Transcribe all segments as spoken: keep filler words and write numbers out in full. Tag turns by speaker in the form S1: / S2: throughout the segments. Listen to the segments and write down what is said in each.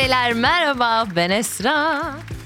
S1: beyler merhaba, ben Esra.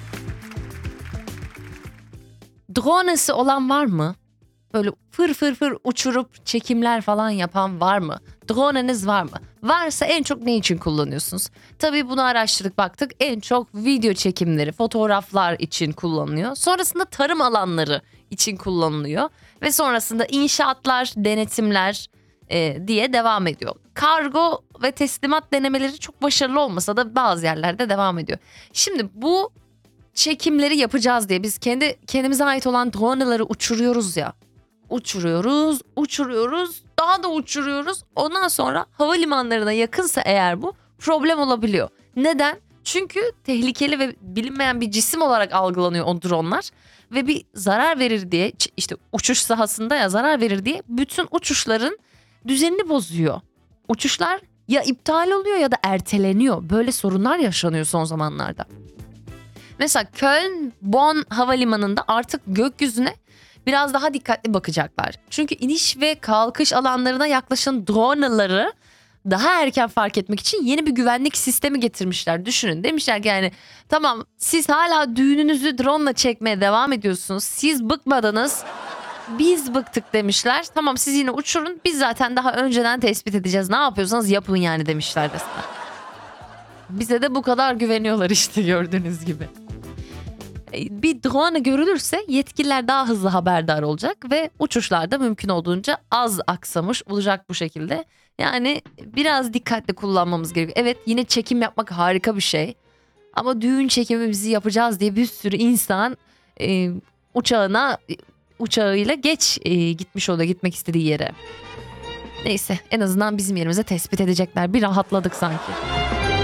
S1: Drone'si olan var mı? Böyle fır fır fır uçurup çekimler falan yapan var mı? Drone'niz var mı? Varsa en çok ne için kullanıyorsunuz? Tabii bunu araştırdık, baktık. En çok video çekimleri, fotoğraflar için kullanılıyor. Sonrasında tarım alanları için kullanılıyor. Ve sonrasında inşaatlar, denetimler e, diye devam ediyor. Kargo ve teslimat denemeleri çok başarılı olmasa da bazı yerlerde devam ediyor. Şimdi bu çekimleri yapacağız diye biz kendi kendimize ait olan drone'ları uçuruyoruz ya. Uçuruyoruz, uçuruyoruz, daha da uçuruyoruz. Ondan sonra havalimanlarına yakınsa eğer bu problem olabiliyor. Neden? Çünkü tehlikeli ve bilinmeyen bir cisim olarak algılanıyor o drone'lar. Ve bir zarar verir diye, işte uçuş sahasında ya zarar verir diye bütün uçuşların düzenini bozuyor. Uçuşlar ya iptal oluyor ya da erteleniyor. Böyle sorunlar yaşanıyor son zamanlarda. Mesela Köln, Bonn havalimanında artık gökyüzüne biraz daha dikkatli bakacaklar. Çünkü iniş ve kalkış alanlarına yaklaşan drone'ları daha erken fark etmek için yeni bir güvenlik sistemi getirmişler. Düşünün, demişler ki yani tamam, siz hala düğününüzü drone'la çekmeye devam ediyorsunuz. Siz bıkmadınız, biz bıktık demişler. Tamam, siz yine uçurun, biz zaten daha önceden tespit edeceğiz. Ne yapıyorsanız yapın yani demişler resmen. Bize de bu kadar güveniyorlar işte, gördüğünüz gibi. Bir drone görülürse yetkililer daha hızlı haberdar olacak ve uçuşlarda mümkün olduğunca az aksamış olacak bu şekilde. Yani biraz dikkatli kullanmamız gerekiyor. Evet, yine çekim yapmak harika bir şey. Ama düğün çekimimizi yapacağız diye bir sürü insan e, uçağına uçağıyla geç e, gitmiş oluyor, gitmek istediği yere. Neyse, en azından bizim yerimize tespit edecekler. Bir rahatladık sanki.